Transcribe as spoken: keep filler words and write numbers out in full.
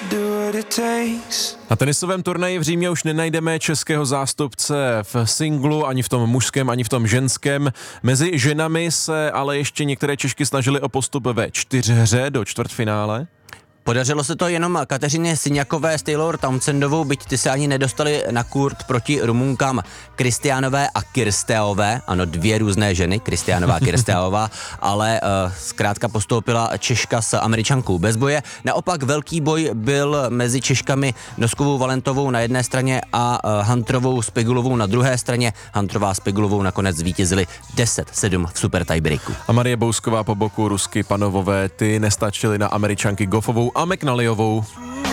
Na tenisovém turnaji v Římě už nenajdeme českého zástupce v singlu, ani v tom mužském, ani v tom ženském. Mezi ženami se ale ještě některé Češky snažily o postup ve čtyřhře do čtvrtfinále. Podařilo se to jenom Kateřině Syňakové s Taylor Townsendovou, byť ty se ani nedostali na kurt proti Rumunkám Kristiánové a Kirsteové, ano, dvě různé ženy, Kristiánová a Kirsteová, ale uh, zkrátka postoupila Češka s Američankou bez boje. Naopak velký boj byl mezi Češkami Noskovou Valentovou na jedné straně a uh, Hunterovou s Pigulovou na druhé straně. Hunterová s Pigulovou nakonec zvítězili deset sedm v super tiebreaku. A Marie Bousková po boku Rusky Panovové, ty nestačily na Američanky Goffovou a McNallyovou.